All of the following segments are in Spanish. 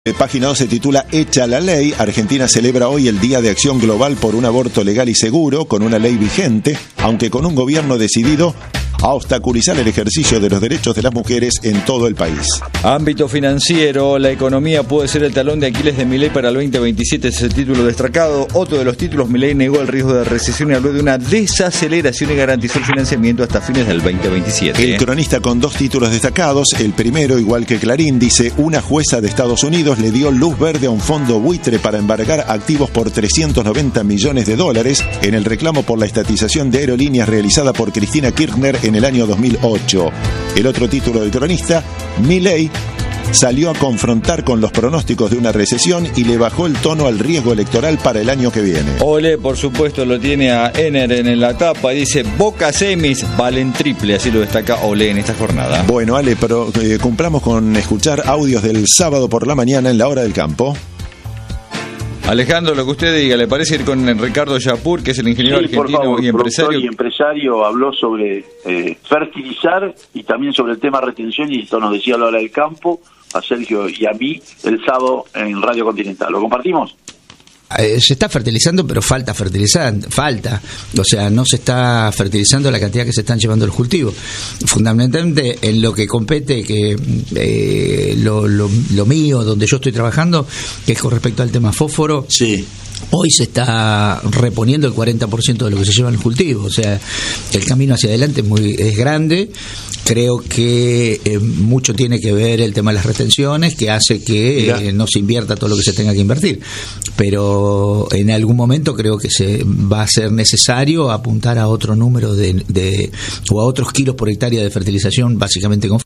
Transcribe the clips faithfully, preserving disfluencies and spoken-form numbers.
Página dos se titula Hecha la ley. Argentina celebra hoy el Día de Acción Global por un aborto legal y seguro, con una ley vigente, aunque con un gobierno decidido a obstaculizar el ejercicio de los derechos de las mujeres en todo el país. Ámbito financiero, la economía puede ser el talón de Aquiles de Milei para el veinte veintisiete, es el título destacado. Otro de los títulos, Milei negó el riesgo de recesión y habló de una desaceleración y garantizó el financiamiento hasta fines del veinte veintisiete. El cronista con dos títulos destacados, el primero, igual que Clarín, dice: una jueza de Estados Unidos le dio luz verde a un fondo buitre para embargar activos por trescientos noventa millones de dólares en el reclamo por la estatización de aerolíneas realizada por Cristina Kirchner en el año dos mil ocho. El otro título del cronista, Milei salió a confrontar con los pronósticos de una recesión y le bajó el tono al riesgo electoral para el año que viene. Ole, por supuesto, lo tiene a Ener en la tapa, dice: Boca semis valen triple, así lo destaca Ole en esta jornada. Bueno, Ale, pero eh, cumplamos con escuchar audios del sábado por la mañana en la hora del campo. Alejandro, lo que usted diga, ¿le parece ir con Ricardo Yapur, que es el ingeniero sí, argentino por favor, y empresario? y empresario, habló sobre eh, fertilizar y también sobre el tema retención, y esto nos decía a la hora del campo, a Sergio y a mí, el sábado en Radio Continental. ¿Lo compartimos? Eh, se está fertilizando, pero falta fertilizar, falta, o sea, no se está fertilizando la cantidad que se están llevando los cultivos. Fundamentalmente en lo que compete, que eh, lo, lo, lo mío, donde yo estoy trabajando, que es con respecto al tema fósforo. Sí. Hoy se está reponiendo el cuarenta por ciento de lo que se lleva en el cultivo, o sea, el camino hacia adelante es muy es grande. Creo que eh, mucho tiene que ver el tema de las retenciones, que hace que eh, no se invierta todo lo que se tenga que invertir, pero en algún momento creo que se va a ser necesario apuntar a otro número de, de o a otros kilos por hectárea de fertilización, básicamente con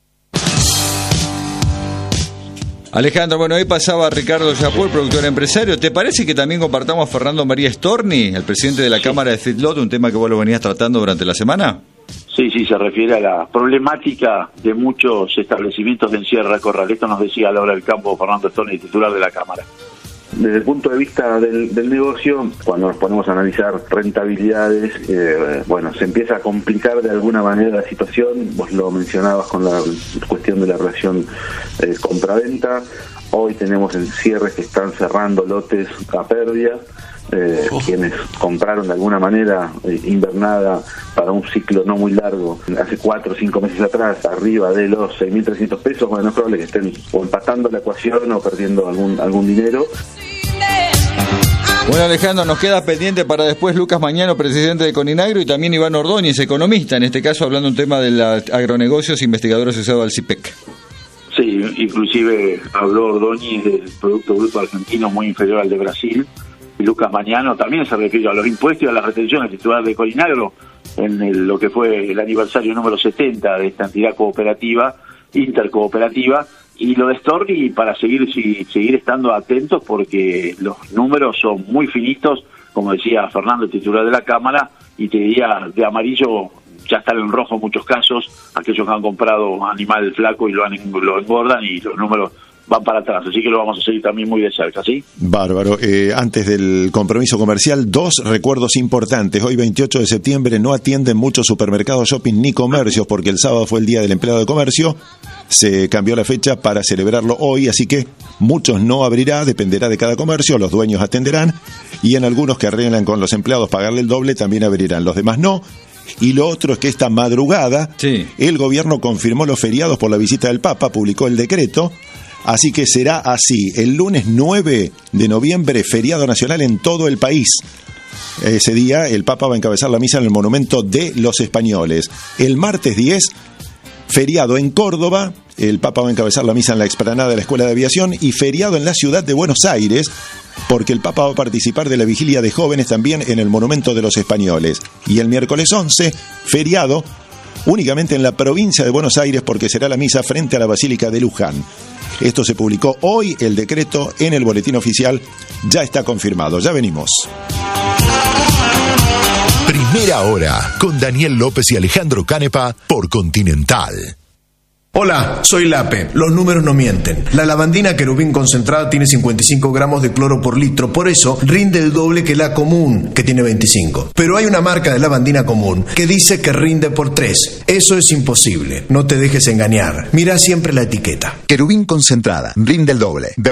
Alejandro, bueno, ahí pasaba Ricardo Yapur, productor empresario. ¿Te parece que también compartamos a Fernando María Storni, el presidente de la sí. Cámara de Feedlot, un tema que vos lo venías tratando durante la semana? Sí, sí, se refiere a la problemática de muchos establecimientos de encierro corral. Esto nos decía a la hora del campo Fernando Storni, titular de la Cámara. Desde el punto de vista del, del negocio, cuando nos ponemos a analizar rentabilidades, eh, bueno, se empieza a complicar de alguna manera la situación. Vos lo mencionabas con la cuestión de la relación eh, compra-venta. Hoy tenemos en cierres que están cerrando lotes a pérdida. Eh, oh. Quienes compraron de alguna manera eh, invernada para un ciclo no muy largo hace cuatro o cinco meses atrás, arriba de los seis mil trescientos pesos, bueno, es probable que estén o empatando la ecuación o perdiendo algún algún dinero. Bueno, Alejandro, nos queda pendiente para después Lucas Mañano, presidente de Coninagro, y también Iván Ordóñez, economista, en este caso hablando un tema de los agronegocios, investigador asociado al C I P E C. Sí, inclusive habló Ordóñez del Producto Bruto Argentino muy inferior al de Brasil. Y Lucas Mañano también se refirió a los impuestos y a las retenciones, titular de Coninagro, en el, lo que fue el aniversario número setenta de esta entidad cooperativa, intercooperativa, y lo de Storni para seguir si, seguir estando atentos, porque los números son muy finitos, como decía Fernando, titular de la Cámara, y te diría, de amarillo ya están en rojo en muchos casos, aquellos que han comprado animal flaco y lo, han, lo engordan, y los números van para atrás, así que lo vamos a seguir también muy de cerca, ¿sí? Bárbaro. Eh, antes del compromiso comercial, dos recuerdos importantes. Hoy, veintiocho de septiembre, no atienden muchos supermercados, shopping ni comercios, porque el sábado fue el Día del Empleado de Comercio. Se cambió la fecha para celebrarlo hoy, así que muchos no abrirá, dependerá de cada comercio, los dueños atenderán, y en algunos que arreglan con los empleados pagarle el doble también abrirán, los demás no. Y lo otro es que esta madrugada sí. el gobierno confirmó los feriados por la visita del Papa, publicó el decreto. Así que será así, el lunes nueve de noviembre, feriado nacional en todo el país. Ese día el Papa va a encabezar la misa en el Monumento de los Españoles. El martes diez, feriado en Córdoba, el Papa va a encabezar la misa en la explanada de la Escuela de Aviación, y feriado en la ciudad de Buenos Aires, porque el Papa va a participar de la vigilia de jóvenes también en el Monumento de los Españoles. Y el miércoles once, feriado únicamente en la provincia de Buenos Aires, porque será la misa frente a la Basílica de Luján. Esto se publicó hoy, el decreto en el boletín oficial ya está confirmado. Ya venimos. Primera hora con Daniel López y Alejandro Canepa por Continental. Hola, soy Lape. Los números no mienten. La lavandina Querubín concentrada tiene cincuenta y cinco gramos de cloro por litro, por eso rinde el doble que la común, que tiene veinticinco. Pero hay una marca de lavandina común que dice que rinde por tres. Eso es imposible. No te dejes engañar. Mira siempre la etiqueta. Querubín concentrada, rinde el doble.